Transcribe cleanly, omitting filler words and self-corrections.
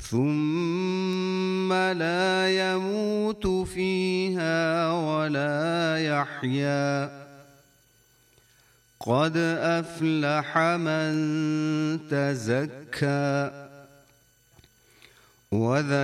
ثم لا يموت فيها ولا يحيا قد أفلح من تزكى